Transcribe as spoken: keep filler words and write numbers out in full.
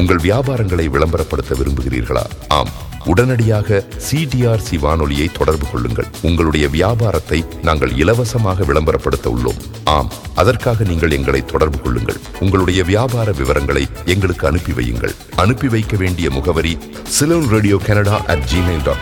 உங்கள் வியாபாரங்களை விளம்பரப்படுத்த விரும்புகிறீர்களா? ஆம், உடனடியாக சிடிஆர்சி வானொலியை தொடர்பு கொள்ளுங்கள். உங்களுடைய வியாபாரத்தை நாங்கள் இலவசமாக விளம்பரப்படுத்த உள்ளோம். ஆம், அதற்காக நீங்கள் எங்களை தொடர்பு கொள்ளுங்கள். உங்களுடைய வியாபார விவரங்களை எங்களுக்கு அனுப்பி வையுங்கள். அனுப்பி வைக்க வேண்டிய முகவரி Ceylon radio Canada at Gmail dot